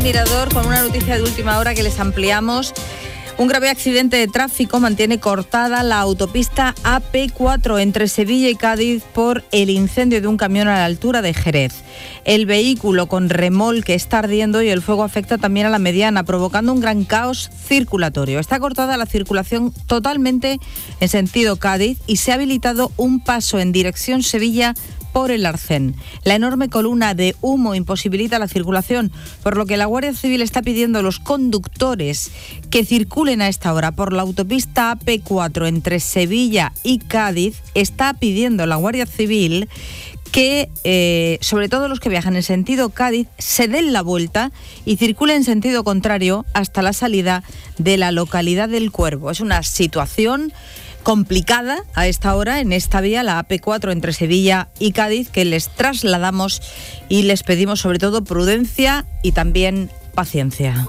Mirador, con una noticia de última hora que les ampliamos. Un grave accidente de tráfico mantiene cortada la autopista AP4 entre Sevilla y Cádiz por el incendio de un camión a la altura de Jerez. El vehículo con remolque está ardiendo y el fuego afecta también a la mediana, provocando un gran caos circulatorio. Está cortada la circulación totalmente en sentido Cádiz y se ha habilitado un paso en dirección Sevilla por el Arcén. La enorme columna de humo imposibilita la circulación, por lo que la Guardia Civil está pidiendo a los conductores que circulen a esta hora por la autopista AP4 entre Sevilla y Cádiz. Está pidiendo la Guardia Civil que, sobre todo los que viajan en sentido Cádiz, se den la vuelta y circulen en sentido contrario hasta la salida de la localidad del Cuervo. Es una situación complicada a esta hora en esta vía, la AP4 entre Sevilla y Cádiz, que les trasladamos y les pedimos sobre todo prudencia y también paciencia.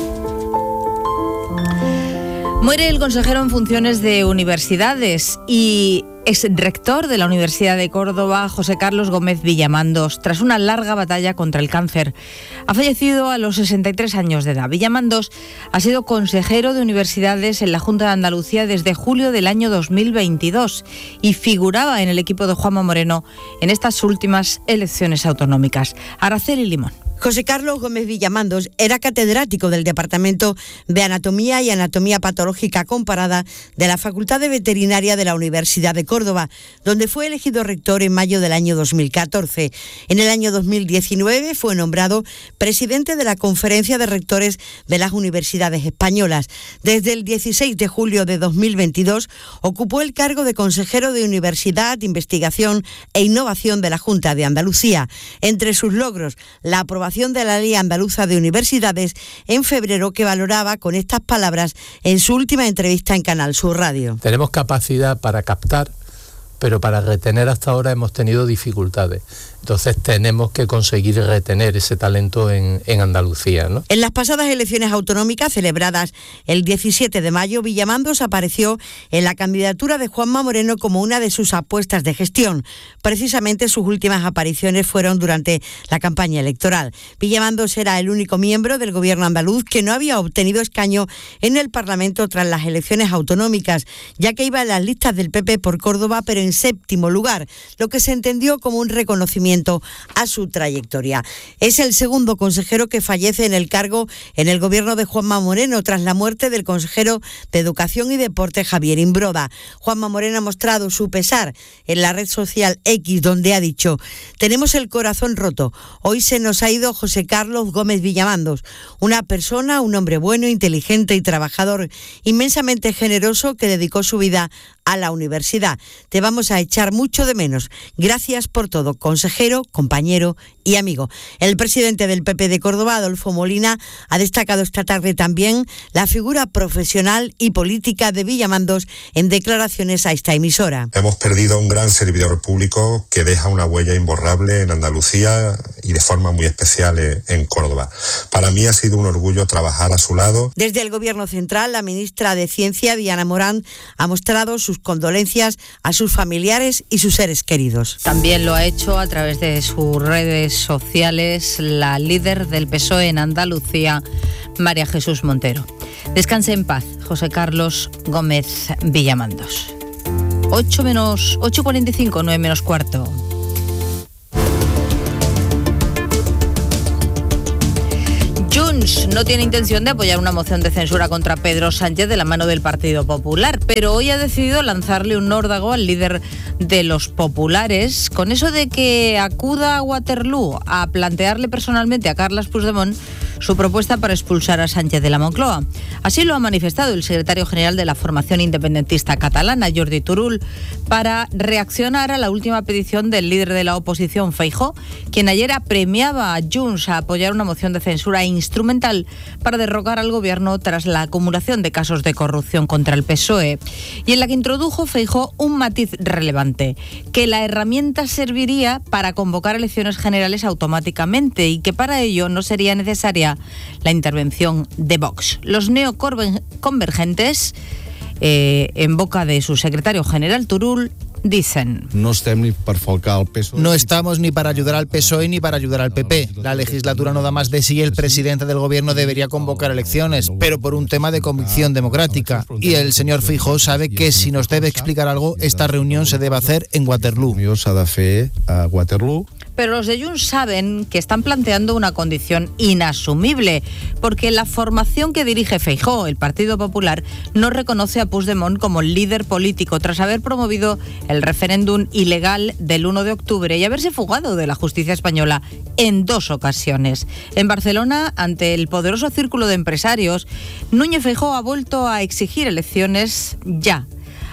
Muere el consejero en funciones de universidades y exrector de la Universidad de Córdoba, José Carlos Gómez Villamandos, tras una larga batalla contra el cáncer. Ha fallecido a los 63 años de edad. Villamandos ha sido consejero de universidades en la Junta de Andalucía desde julio del año 2022 y figuraba en el equipo de Juanma Moreno en estas últimas elecciones autonómicas. Araceli Limón. José Carlos Gómez Villamandos era catedrático del Departamento de Anatomía y Anatomía Patológica Comparada de la Facultad de Veterinaria de la Universidad de Córdoba, donde fue elegido rector en mayo del año 2014. En el año 2019 fue nombrado presidente de la Conferencia de Rectores de las Universidades Españolas. Desde el 16 de julio de 2022 ocupó el cargo de consejero de Universidad, Investigación e Innovación de la Junta de Andalucía. Entre sus logros, la aprobación de la Ley Andaluza de Universidades en febrero, que valoraba con estas palabras en su última entrevista en Canal Sur Radio. Tenemos capacidad para captar, pero para retener hasta ahora hemos tenido dificultades. Entonces tenemos que conseguir retener ese talento en Andalucía, ¿no? En las pasadas elecciones autonómicas celebradas el 17 de mayo, Villamandos apareció en la candidatura de Juanma Moreno como una de sus apuestas de gestión. Precisamente sus últimas apariciones fueron durante la campaña electoral. Villamandos era el único miembro del gobierno andaluz que no había obtenido escaño en el Parlamento tras las elecciones autonómicas, ya que iba en las listas del PP por Córdoba, pero en séptimo lugar, lo que se entendió como un reconocimiento a su trayectoria. Es el segundo consejero que fallece en el cargo en el gobierno de Juanma Moreno tras la muerte del consejero de Educación y Deporte, Javier Imbroda. Juanma Moreno ha mostrado su pesar en la red social X, donde ha dicho: tenemos el corazón roto. Hoy se nos ha ido José Carlos Gómez Villamandos, una persona, un hombre bueno, inteligente y trabajador, inmensamente generoso, que dedicó su vida a la universidad. Te vamos a echar mucho de menos. Gracias por todo, consejero, compañero y amigo. El presidente del PP de Córdoba, Adolfo Molina, ha destacado esta tarde también la figura profesional y política de Villamandos en declaraciones a esta emisora. Hemos perdido un gran servidor público que deja una huella imborrable en Andalucía y de forma muy especial en Córdoba. Para mí ha sido un orgullo trabajar a su lado. Desde el Gobierno Central, la ministra de Ciencia, Diana Morán, ha mostrado sus condolencias a sus familiares y sus seres queridos. También lo ha hecho a través de sus redes sociales la líder del PSOE en Andalucía, María Jesús Montero. Descanse en paz, José Carlos Gómez Villamandos. 8:45, 9 menos cuarto. Junts no tiene intención de apoyar una moción de censura contra Pedro Sánchez de la mano del Partido Popular, pero hoy ha decidido lanzarle un nórdago al líder de los populares, con eso de que acuda a Waterloo a plantearle personalmente a Carles Puigdemont su propuesta para expulsar a Sánchez de la Moncloa. Así lo ha manifestado el secretario general de la formación independentista catalana, Jordi Turull, para reaccionar a la última petición del líder de la oposición, Feijóo, quien ayer apremiaba a Junts a apoyar una moción de censura instrumental para derrocar al gobierno tras la acumulación de casos de corrupción contra el PSOE, y en la que introdujo Feijóo un matiz relevante: que la herramienta serviría para convocar elecciones generales automáticamente y que para ello no sería necesaria la intervención de Vox. Los neoconvergentes, en boca de su secretario general Turull, dicen: No estamos ni para ayudar al PSOE ni para ayudar al PP. La legislatura no da más de sí y el presidente del gobierno debería convocar elecciones, pero por un tema de convicción democrática. Y el señor Feijóo sabe que si nos debe explicar algo, esta reunión se debe hacer en Waterloo. Pero los de Junts saben que están planteando una condición inasumible, porque la formación que dirige Feijóo, el Partido Popular, no reconoce a Puigdemont como líder político tras haber promovido el referéndum ilegal del 1 de octubre y haberse fugado de la justicia española en 2 ocasiones. En Barcelona, ante el poderoso círculo de empresarios, Núñez Feijóo ha vuelto a exigir elecciones ya,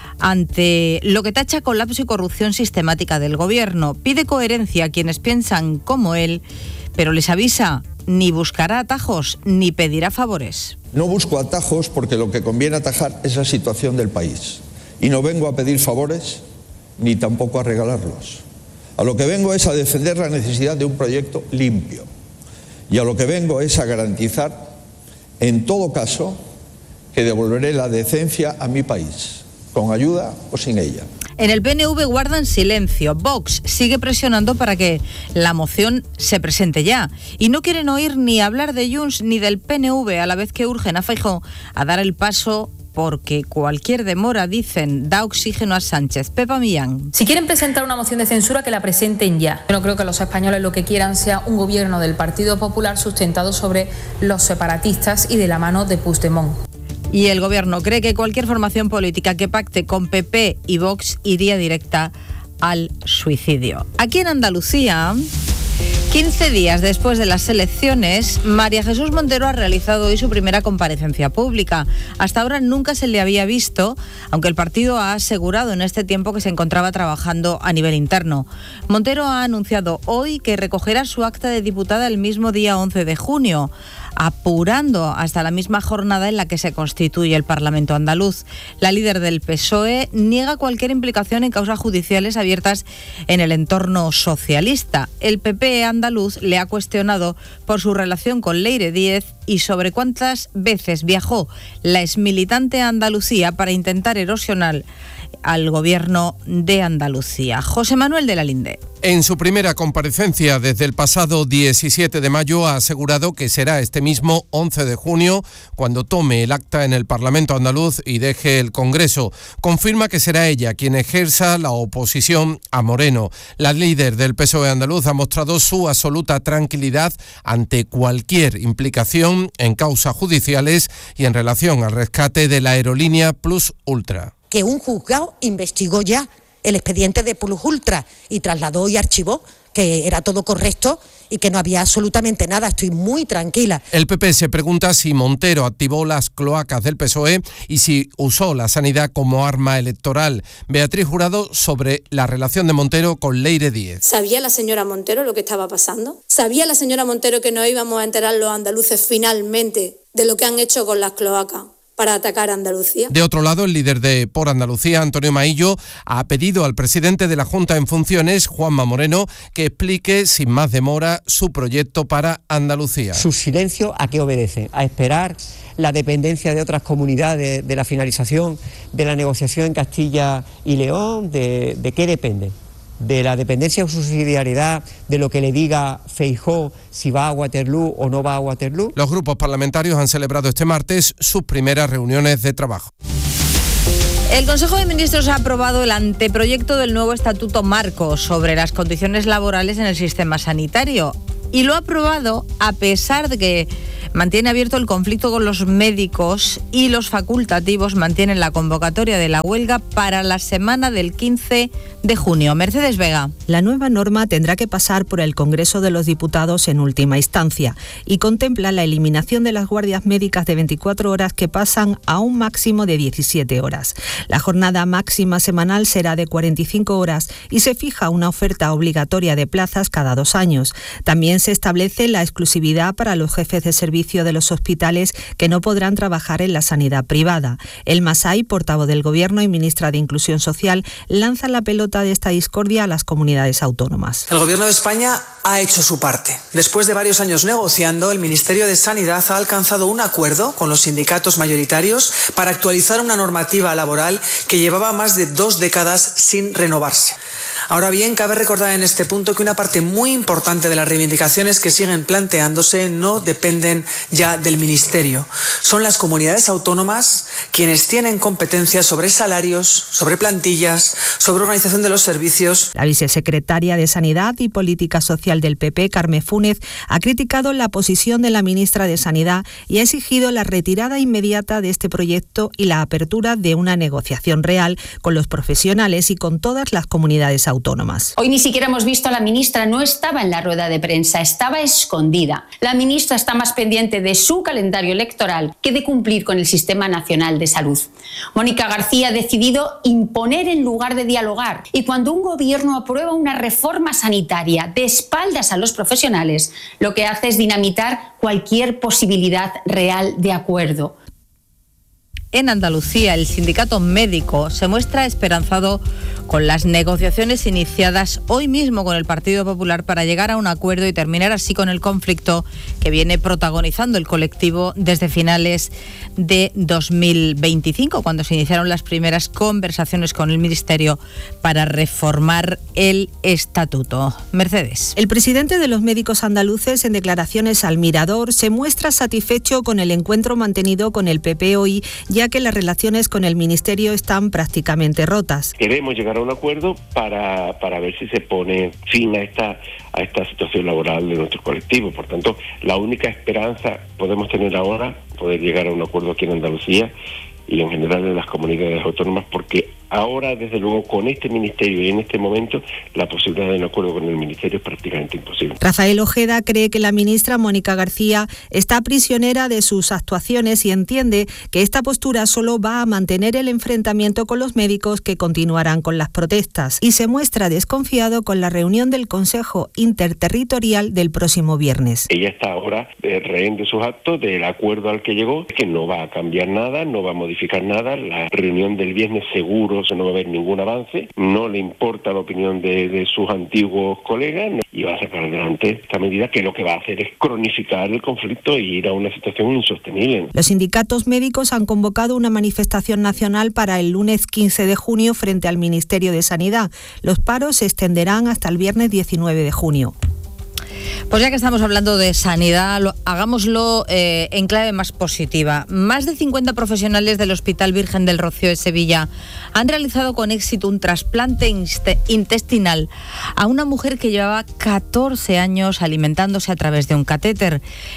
ante lo que tacha colapso y corrupción sistemática del gobierno. Pide coherencia a quienes piensan como él, pero les avisa: ni buscará atajos ni pedirá favores. No busco atajos porque lo que conviene atajar es la situación del país. Y no vengo a pedir favores ni tampoco a regalarlos. A lo que vengo es a defender la necesidad de un proyecto limpio. Y a lo que vengo es a garantizar, en todo caso, que devolveré la decencia a mi país, con ayuda o sin ella. En el PNV guardan silencio. Vox sigue presionando para que la moción se presente ya. Y no quieren oír ni hablar de Junts ni del PNV, a la vez que urgen a Feijóo a dar el paso, porque cualquier demora, dicen, da oxígeno a Sánchez. Pepa Millán. Si quieren presentar una moción de censura, que la presenten ya. Yo no creo que los españoles lo que quieran sea un gobierno del Partido Popular sustentado sobre los separatistas y de la mano de Puigdemont. Y el gobierno cree que cualquier formación política que pacte con PP y Vox iría directa al suicidio. Aquí en Andalucía, 15 días después de las elecciones, María Jesús Montero ha realizado hoy su primera comparecencia pública. Hasta ahora nunca se le había visto, aunque el partido ha asegurado en este tiempo que se encontraba trabajando a nivel interno. Montero ha anunciado hoy que recogerá su acta de diputada el mismo día 11 de junio. Apurando hasta la misma jornada en la que se constituye el Parlamento andaluz. La líder del PSOE niega cualquier implicación en causas judiciales abiertas en el entorno socialista. El PP andaluz le ha cuestionado por su relación con Leire Díez y sobre cuántas veces viajó la exmilitante a Andalucía para intentar erosionar al gobierno de Andalucía. José Manuel de la Linde. En su primera comparecencia desde el pasado 17 de mayo ha asegurado que será este mismo 11 de junio cuando tome el acta en el Parlamento andaluz y deje el Congreso. Confirma que será ella quien ejerza la oposición a Moreno. La líder del PSOE andaluz ha mostrado su absoluta tranquilidad ante cualquier implicación en causas judiciales y en relación al rescate de la aerolínea Plus Ultra. Que un juzgado investigó ya el expediente de Plus Ultra y trasladó y archivó que era todo correcto y que no había absolutamente nada. Estoy muy tranquila. El PP se pregunta si Montero activó las cloacas del PSOE y si usó la sanidad como arma electoral. Beatriz Jurado sobre la relación de Montero con Leire Díez. ¿Sabía la señora Montero lo que estaba pasando? ¿Sabía la señora Montero que nos íbamos a enterar los andaluces finalmente de lo que han hecho con las cloacas para atacar a Andalucía? De otro lado, el líder de Por Andalucía, Antonio Maillo, ha pedido al presidente de la Junta en funciones, Juanma Moreno, que explique sin más demora su proyecto para Andalucía. ¿Su silencio a qué obedece? ¿A esperar la dependencia de otras comunidades de la finalización de la negociación en Castilla y León? ¿De qué depende? ¿De la dependencia o subsidiariedad de lo que le diga Feijóo si va a Waterloo o no va a Waterloo? Los grupos parlamentarios han celebrado este martes sus primeras reuniones de trabajo. El Consejo de Ministros ha aprobado el anteproyecto del nuevo Estatuto Marco sobre las condiciones laborales en el sistema sanitario. Y lo ha aprobado a pesar de que mantiene abierto el conflicto con los médicos y los facultativos mantienen la convocatoria de la huelga para la semana del 15 de junio. Mercedes Vega. La nueva norma tendrá que pasar por el Congreso de los Diputados en última instancia y contempla la eliminación de las guardias médicas de 24 horas que pasan a un máximo de 17 horas. La jornada máxima semanal será de 45 horas y se fija una oferta obligatoria de plazas cada 2 años. También se establece la exclusividad para los jefes de servicio servicio de los hospitales que no podrán trabajar en la sanidad privada. El Masai, portavoz del Gobierno y ministra de Inclusión Social, lanza la pelota de esta discordia a las comunidades autónomas. El Gobierno de España ha hecho su parte. Después de varios años negociando, el Ministerio de Sanidad ha alcanzado un acuerdo con los sindicatos mayoritarios para actualizar una normativa laboral que llevaba más de 2 décadas sin renovarse. Ahora bien, cabe recordar en este punto que una parte muy importante de las reivindicaciones que siguen planteándose no dependen ya del Ministerio. Son las comunidades autónomas quienes tienen competencias sobre salarios, sobre plantillas, sobre organización de los servicios. La vicesecretaria de Sanidad y Política Social del PP, Carme Fúnez, ha criticado la posición de la ministra de Sanidad y ha exigido la retirada inmediata de este proyecto y la apertura de una negociación real con los profesionales y con todas las comunidades autónomas. Hoy ni siquiera hemos visto a la ministra, no estaba en la rueda de prensa, estaba escondida. La ministra está más pendiente de su calendario electoral que de cumplir con el Sistema Nacional de Salud. Mónica García ha decidido imponer en lugar de dialogar. Y cuando un gobierno aprueba una reforma sanitaria de espaldas a los profesionales, lo que hace es dinamitar cualquier posibilidad real de acuerdo. En Andalucía, el sindicato médico se muestra esperanzado con las negociaciones iniciadas hoy mismo con el Partido Popular para llegar a un acuerdo y terminar así con el conflicto que viene protagonizando el colectivo desde finales de 2025, cuando se iniciaron las primeras conversaciones con el Ministerio para reformar el estatuto. Mercedes. El presidente de los médicos andaluces, en declaraciones al Mirador, se muestra satisfecho con el encuentro mantenido con el PP hoy, ya que las relaciones con el Ministerio están prácticamente rotas. Queremos llegar a un acuerdo para ver si se pone fin a esta situación laboral de nuestro colectivo. Por tanto, la única esperanza podemos tener ahora, poder llegar a un acuerdo aquí en Andalucía y en general en las comunidades autónomas, porque ahora, desde luego, con este ministerio y en este momento, la posibilidad de un acuerdo con el ministerio es prácticamente imposible. Rafael Ojeda cree que la ministra Mónica García está prisionera de sus actuaciones y entiende que esta postura solo va a mantener el enfrentamiento con los médicos, que continuarán con las protestas, y se muestra desconfiado con la reunión del Consejo Interterritorial del próximo viernes. Ella está ahora rehén de sus actos, del acuerdo al que llegó, que no va a cambiar nada, no va a modificar nada. La reunión del viernes seguro no va a haber ningún avance, no le importa la opinión de sus antiguos colegas y va a sacar adelante esta medida, que lo que va a hacer es cronificar el conflicto y ir a una situación insostenible. Los sindicatos médicos han convocado una manifestación nacional para el lunes 15 de junio frente al Ministerio de Sanidad. Los paros se extenderán hasta el viernes 19 de junio. Pues ya que estamos hablando de sanidad, hagámoslo en clave más positiva. Más de 50 profesionales del Hospital Virgen del Rocío de Sevilla han realizado con éxito un trasplante intestinal a una mujer que llevaba 14 años alimentándose a través de un catéter.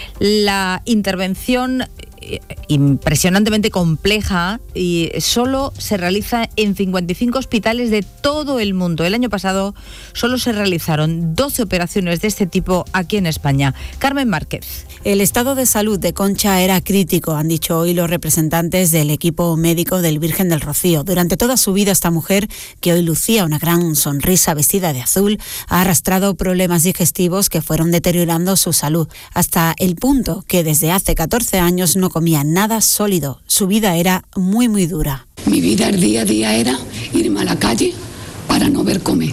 La intervención, impresionantemente compleja, y solo se realiza en 55 hospitales de todo el mundo. El año pasado solo se realizaron 12 operaciones de este tipo aquí en España. Carmen Márquez. El estado de salud de Concha era crítico, han dicho hoy los representantes del equipo médico del Virgen del Rocío. Durante toda su vida, esta mujer, que hoy lucía una gran sonrisa vestida de azul, ha arrastrado problemas digestivos que fueron deteriorando su salud, hasta el punto que desde hace 14 años no comía nada sólido. Su vida era muy, muy dura. Mi vida el día a día era irme a la calle para no ver comer.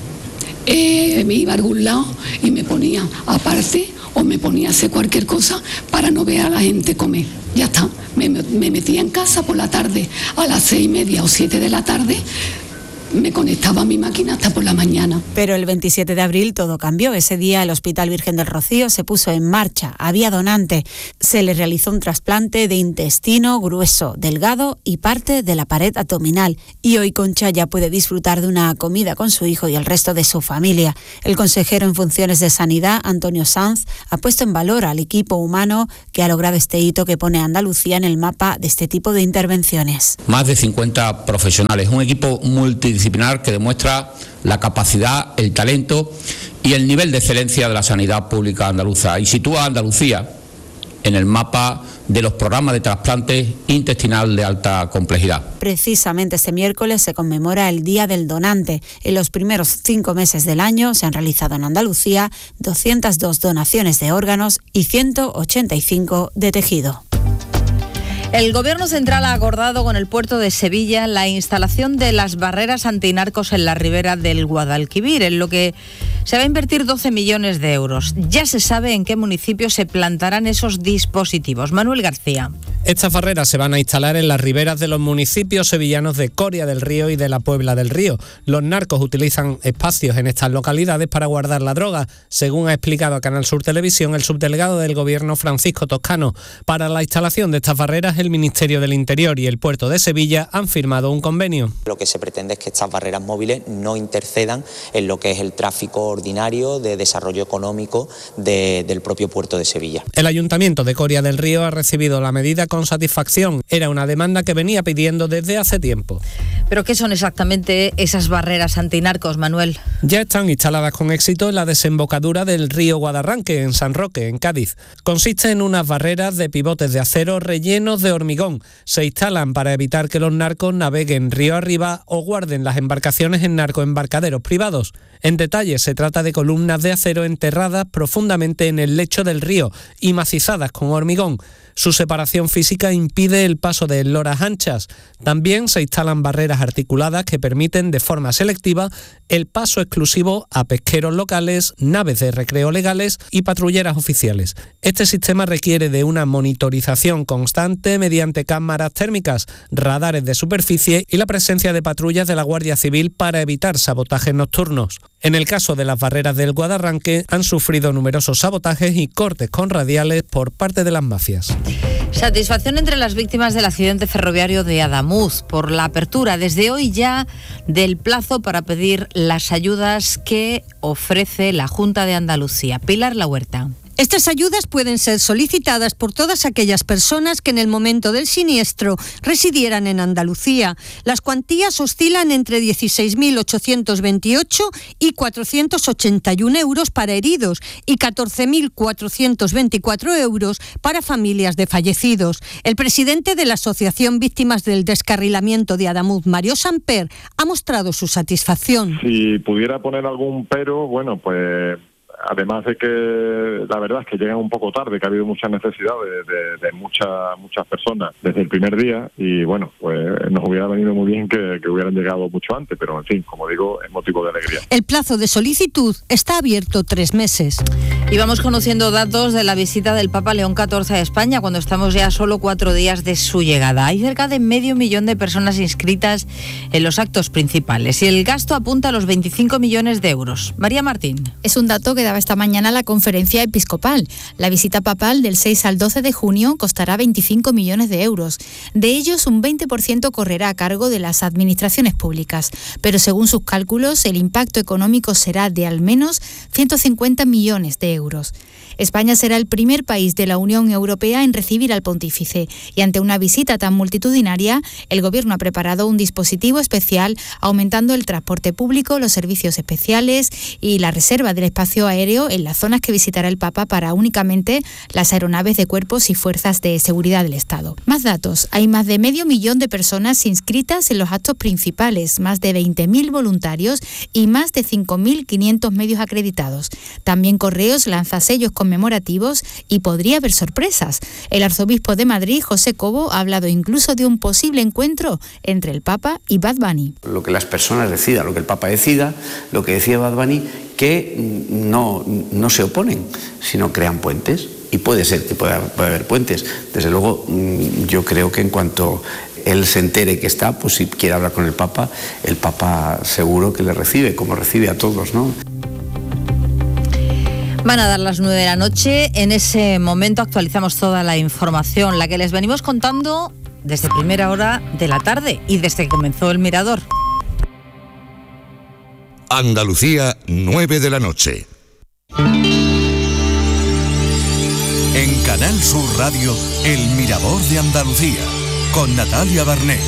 Me iba a algún lado y me ponía aparte o me ponía a hacer cualquier cosa para no ver a la gente comer. Ya está, me metía en casa por la tarde a las 6:30 o 7 de la tarde. Me conectaba a mi máquina hasta por la mañana. Pero el 27 de abril todo cambió. Ese día el Hospital Virgen del Rocío se puso en marcha. Había donante. Se le realizó un trasplante de intestino grueso, delgado y parte de la pared abdominal. Y hoy Concha ya puede disfrutar de una comida con su hijo y el resto de su familia. El consejero en funciones de Sanidad, Antonio Sanz, ha puesto en valor al equipo humano que ha logrado este hito que pone a Andalucía en el mapa de este tipo de intervenciones. Más de 50 profesionales, un equipo multidisciplinar que demuestra la capacidad, el talento y el nivel de excelencia de la sanidad pública andaluza y sitúa a Andalucía en el mapa de los programas de trasplante intestinal de alta complejidad. Precisamente este miércoles se conmemora el Día del Donante. En los primeros 5 meses del año se han realizado en Andalucía 202 donaciones de órganos y 185 de tejido. El Gobierno central ha acordado con el puerto de Sevilla la instalación de las barreras antinarcos en la ribera del Guadalquivir, en lo que se va a invertir 12 millones de euros. Ya se sabe en qué municipios se plantarán esos dispositivos. Manuel García. Estas barreras se van a instalar en las riberas de los municipios sevillanos de Coria del Río y de la Puebla del Río. Los narcos utilizan espacios en estas localidades para guardar la droga, según ha explicado a Canal Sur Televisión el subdelegado del Gobierno Francisco Toscano. Para la instalación de estas barreras, el Ministerio del Interior y el puerto de Sevilla han firmado un convenio. Lo que se pretende es que estas barreras móviles no intercedan en lo que es el tráfico ordinario de desarrollo económico del propio puerto de Sevilla. El Ayuntamiento de Coria del Río ha recibido la medida con satisfacción. Era una demanda que venía pidiendo desde hace tiempo. ¿Pero qué son exactamente esas barreras antinarcos, Manuel? Ya están instaladas con éxito en la desembocadura del río Guadarranque, en San Roque, en Cádiz. Consiste en unas barreras de pivotes de acero rellenos de hormigón. Se instalan para evitar que los narcos naveguen río arriba o guarden las embarcaciones en narcoembarcaderos privados. En detalle, se trata de columnas de acero enterradas profundamente en el lecho del río y macizadas con hormigón. Su separación física impide el paso de loras anchas. También se instalan barreras articuladas que permiten de forma selectiva el paso exclusivo a pesqueros locales, naves de recreo legales y patrulleras oficiales. Este sistema requiere de una monitorización constante mediante cámaras térmicas, radares de superficie y la presencia de patrullas de la Guardia Civil para evitar sabotajes nocturnos. En el caso de las barreras del Guadarranque, han sufrido numerosos sabotajes y cortes con radiales por parte de las mafias. Satisfacción entre las víctimas del accidente ferroviario de Adamuz por la apertura desde hoy ya del plazo para pedir las ayudas que ofrece la Junta de Andalucía. Pilar Lahuerta. Estas ayudas pueden ser solicitadas por todas aquellas personas que en el momento del siniestro residieran en Andalucía. Las cuantías oscilan entre 16.828 y 481 euros para heridos y 14.424 euros para familias de fallecidos. El presidente de la Asociación Víctimas del Descarrilamiento de Adamuz, Mario Samper, ha mostrado su satisfacción. Si pudiera poner algún pero, bueno, pues además de que la verdad es que llegan un poco tarde, que ha habido mucha necesidad de muchas personas desde el primer día y bueno, pues nos hubiera venido muy bien que hubieran llegado mucho antes, pero en fin, como digo, es motivo de alegría. El plazo de solicitud está abierto 3 meses. Y vamos conociendo datos de la visita del Papa León XIV a España cuando estamos ya a solo 4 días de su llegada. Hay cerca de 500.000 de personas inscritas en los actos principales y el gasto apunta a los 25 millones de euros. María Martín. Es un dato que daba esta mañana la conferencia episcopal. La visita papal del 6 al 12 de junio costará 25 millones de euros. De ellos, un 20% correrá a cargo de las administraciones públicas. Pero según sus cálculos, el impacto económico será de al menos 150 millones de euros. España será el primer país de la Unión Europea en recibir al pontífice y ante una visita tan multitudinaria, el Gobierno ha preparado un dispositivo especial aumentando el transporte público, los servicios especiales y la reserva del espacio aéreo en las zonas que visitará el Papa para únicamente las aeronaves de cuerpos y fuerzas de seguridad del Estado. Más datos. Hay más de 500.000 de personas inscritas en los actos principales, más de 20.000 voluntarios y más de 5.500 medios acreditados. También Correos lanza sellos conmemorativos y podría haber sorpresas. El arzobispo de Madrid, José Cobo, ha hablado incluso de un posible encuentro entre el Papa y Bad Bunny. Lo que las personas decidan, lo que el Papa decida, lo que decía Bad Bunny, que no se oponen, sino crean puentes. Y puede ser que pueda haber puentes. Desde luego, yo creo que en cuanto él se entere que está, pues si quiere hablar con el Papa seguro que le recibe, como recibe a todos, ¿no? Van a dar las 9 de la noche. En ese momento actualizamos toda la información, la que les venimos contando desde primera hora de la tarde y desde que comenzó el Mirador. Andalucía, 9 de la noche. En Canal Sur Radio, El Mirador de Andalucía, con Natalia Barnés.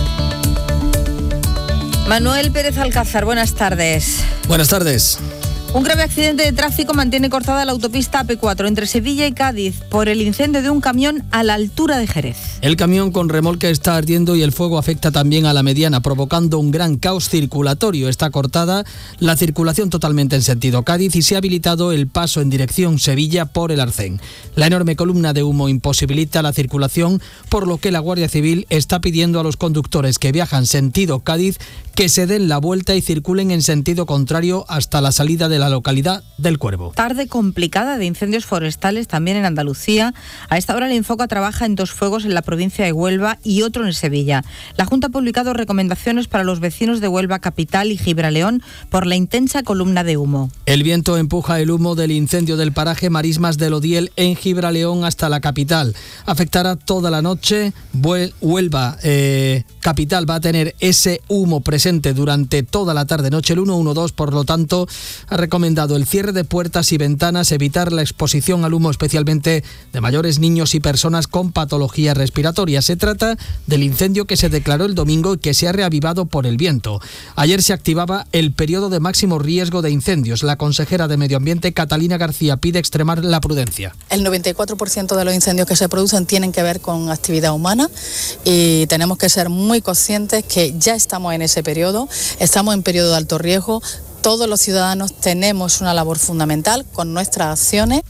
Manuel Pérez Alcázar, buenas tardes. Buenas tardes. Un grave accidente de tráfico mantiene cortada la autopista AP4 entre Sevilla y Cádiz por el incendio de un camión a la altura de Jerez. El camión con remolque está ardiendo y el fuego afecta también a la mediana, provocando un gran caos circulatorio. Está cortada la circulación totalmente en sentido Cádiz y se ha habilitado el paso en dirección Sevilla por el Arcén. La enorme columna de humo imposibilita la circulación, por lo que la Guardia Civil está pidiendo a los conductores que viajan sentido Cádiz que se den la vuelta y circulen en sentido contrario hasta la salida de la localidad del Cuervo. Tarde complicada de incendios forestales también en Andalucía. A esta hora el Infoca trabaja en 2 fuegos en la provincia de Huelva y otro en Sevilla. La Junta ha publicado recomendaciones para los vecinos de Huelva capital y Gibraleón por la intensa columna de humo. El viento empuja el humo del incendio del paraje Marismas del Odiel en Gibraleón hasta la capital. Afectará toda la noche. Huelva capital va a tener ese humo presente durante toda la tarde-noche. El 112, por lo tanto, ha recomendado el cierre de puertas y ventanas, evitar la exposición al humo, especialmente de mayores, niños y personas con patologías respiratorias. Se trata del incendio que se declaró el domingo y que se ha reavivado por el viento. Ayer se activaba el periodo de máximo riesgo de incendios. La consejera de Medio Ambiente, Catalina García, pide extremar la prudencia. El 94% de los incendios que se producen tienen que ver con actividad humana y tenemos que ser muy conscientes que ya estamos en ese periodo, estamos en periodo de alto riesgo. Todos los ciudadanos tenemos una labor fundamental con nuestras acciones.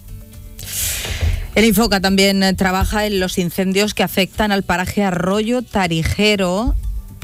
El Infoca también trabaja en los incendios que afectan al paraje Arroyo Tariquejo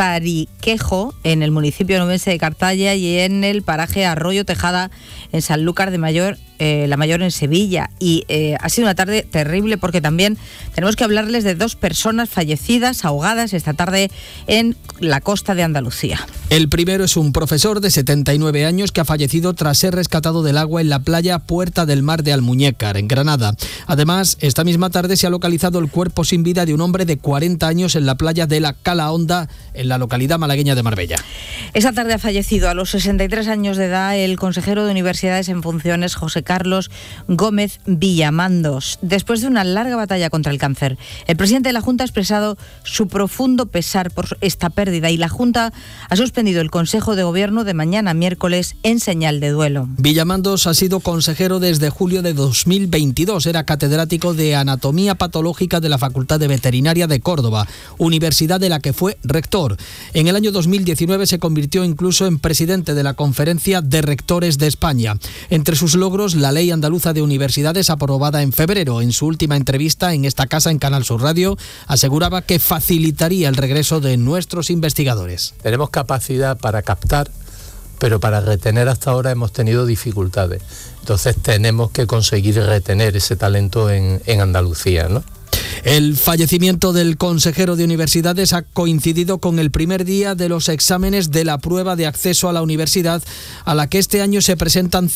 en el municipio nubense de Cartaya y en el paraje Arroyo Tejada en Sanlúcar de Mayor, la Mayor en Sevilla. Y ha sido una tarde terrible porque también tenemos que hablarles de 2 personas fallecidas, ahogadas esta tarde en la costa de Andalucía. El primero es un profesor de 79 años que ha fallecido tras ser rescatado del agua en la playa Puerta del Mar de Almuñécar, en Granada. Además, esta misma tarde se ha localizado el cuerpo sin vida de un hombre de 40 años en la playa de la Cala Honda, en la localidad malagueña de Marbella. Esa tarde ha fallecido a los 63 años de edad el consejero de Universidades en funciones, José Carlos Gómez Villamandos, después de una larga batalla contra el cáncer. El presidente de la Junta ha expresado su profundo pesar por esta pérdida y la Junta ha suspendido el Consejo de Gobierno de mañana miércoles en señal de duelo. Villamandos ha sido consejero desde julio de 2022. Era catedrático de Anatomía Patológica de la Facultad de Veterinaria de Córdoba, universidad de la que fue rector. En el año 2019 se convirtió incluso en presidente de la Conferencia de Rectores de España. Entre sus logros, la Ley Andaluza de Universidades, aprobada en febrero. En su última entrevista en esta casa, en Canal Sur Radio, aseguraba que facilitaría el regreso de nuestros investigadores. Tenemos capacidad para captar, pero para retener hasta ahora hemos tenido dificultades. Entonces tenemos que conseguir retener ese talento en Andalucía, ¿no? El fallecimiento del consejero de Universidades ha coincidido con el primer día de los exámenes de la prueba de acceso a la universidad, a la que este año se presentan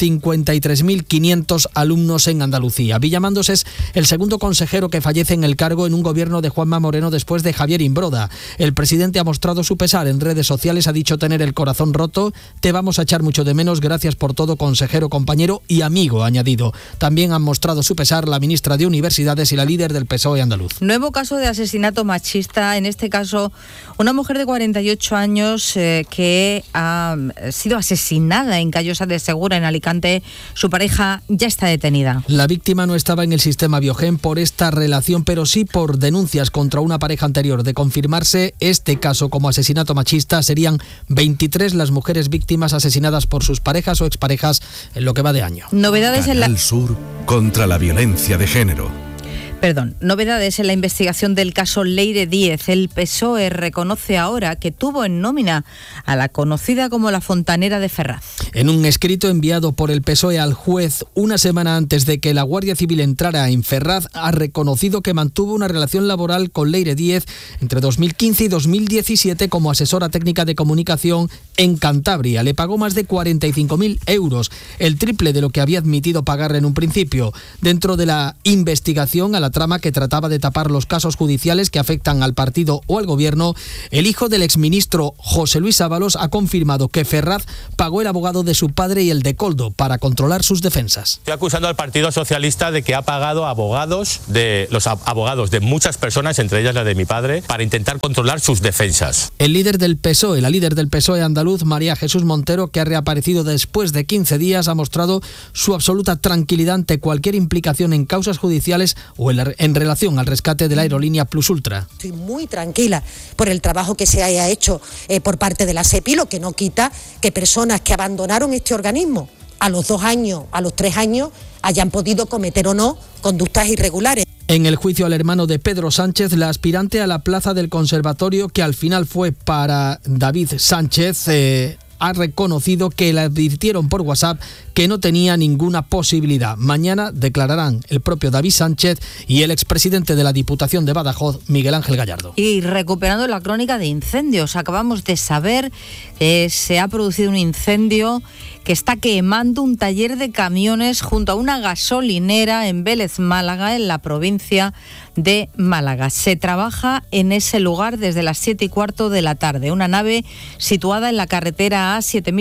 53.500 alumnos en Andalucía. Villamandos es el segundo consejero que fallece en el cargo en un gobierno de Juanma Moreno después de Javier Imbroda. El presidente ha mostrado su pesar en redes sociales, ha dicho tener el corazón roto. Te vamos a echar mucho de menos, gracias por todo, consejero, compañero y amigo, ha añadido. También han mostrado su pesar la ministra de Universidades y la líder del PSOE andaluz. Nuevo caso de asesinato machista, en este caso una mujer de 48 años que ha sido asesinada en Callosa de Segura, en Alicante. Su pareja ya está detenida. La víctima no estaba en el sistema Biogen por esta relación, pero sí por denuncias contra una pareja anterior. De confirmarse este caso como asesinato machista, serían 23 las mujeres víctimas asesinadas por sus parejas o exparejas en lo que va de año. Novedades Canal en la Sur contra la violencia de género. Novedades en la investigación del caso Leire Díez. El PSOE reconoce ahora que tuvo en nómina a la conocida como la fontanera de Ferraz. En un escrito enviado por el PSOE al juez una semana antes de que la Guardia Civil entrara en Ferraz, ha reconocido que mantuvo una relación laboral con Leire Díez entre 2015 y 2017 como asesora técnica de comunicación en Cantabria. Le pagó más de 45.000 euros, el triple de lo que había admitido pagarle en un principio. Dentro de la investigación, a la trama que trataba de tapar los casos judiciales que afectan al partido o al gobierno, el hijo del exministro José Luis Ábalos ha confirmado que Ferraz pagó el abogado de su padre y el de Koldo para controlar sus defensas. Estoy acusando al Partido Socialista de que ha pagado los abogados de muchas personas, entre ellas la de mi padre, para intentar controlar sus defensas. La líder del PSOE andaluz, María Jesús Montero, que ha reaparecido después de 15 días, ha mostrado su absoluta tranquilidad ante cualquier implicación en causas judiciales o en relación al rescate de la aerolínea Plus Ultra. Estoy muy tranquila por el trabajo que se haya hecho por parte de la SEPI, lo que no quita que personas que abandonaron este organismo a los 2 años, a los 3 años, hayan podido cometer o no conductas irregulares. En el juicio al hermano de Pedro Sánchez, la aspirante a la plaza del Conservatorio, que al final fue para David Sánchez, ha reconocido que le advirtieron por WhatsApp que no tenía ninguna posibilidad. Mañana declararán el propio David Sánchez y el expresidente de la Diputación de Badajoz, Miguel Ángel Gallardo. Y recuperando la crónica de incendios, acabamos de saber que se ha producido un incendio que está quemando un taller de camiones junto a una gasolinera en Vélez, Málaga, en la provincia de Málaga. Se trabaja en ese lugar desde las 7:15 de la tarde. Una nave situada en la carretera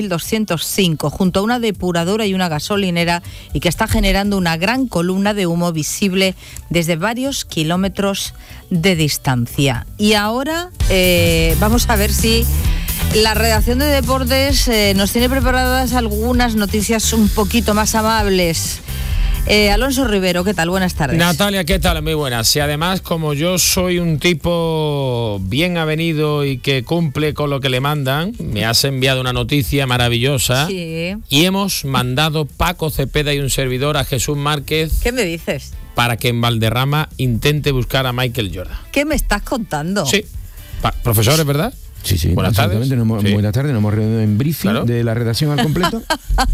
A7205, junto a una depuradora y una gasolinera, y que está generando una gran columna de humo visible desde varios kilómetros de distancia. Y ahora vamos a ver si la redacción de Deportes nos tiene preparadas algunas noticias un poquito más amables. Alonso Rivero, ¿qué tal? Buenas tardes. Natalia, ¿qué tal? Muy buenas. Y además, como yo soy un tipo bien avenido y que cumple con lo que le mandan, me has enviado una noticia maravillosa. Sí. Y hemos mandado Paco Cepeda y un servidor a Jesús Márquez. ¿Qué me dices? Para que en Valderrama intente buscar a Michael Jordan. ¿Qué me estás contando? Sí. Profesores, ¿verdad? Sí, buenas tardes. Buenas tardes, nos hemos reunido en briefing de la redacción al completo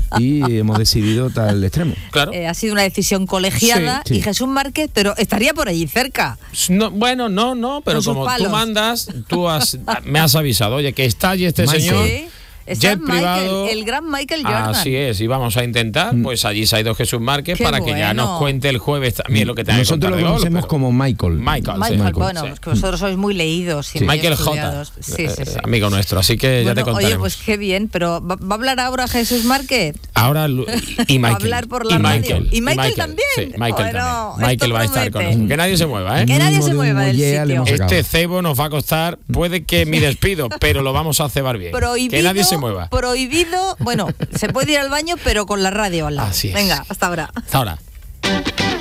y hemos decidido tal extremo. Claro. Ha sido una decisión colegiada y Jesús Márquez, pero estaría por allí cerca. No, bueno, no, pero como tú mandas, me has avisado, oye, que está allí este señor. Sí. Jet privado, el gran Michael Jordan. Así es, y vamos a intentar, pues allí se ha ido Jesús Márquez para que ya nos cuente el jueves también lo que tenga que contar. Nosotros lo conocemos como Michael. Bueno, es que vosotros sois muy leídos. Y Michael J. Sí. Amigo nuestro, así que ya te contaremos. Oye, pues qué bien, pero ¿va a hablar ahora Jesús Márquez? Ahora, y Michael. Va a hablar por la radio. ¿Y Michael también? Sí, Michael también. Michael va a estar con nosotros. Que nadie se mueva, ¿eh? Que nadie se mueva del sitio. Este cebo nos va a costar, puede que mi despido, pero lo vamos a cebar bien. Que nadie se mueva. Prohibido, bueno, se puede ir al baño, pero con la radio al lado. Así es. Venga, hasta ahora. Hasta ahora.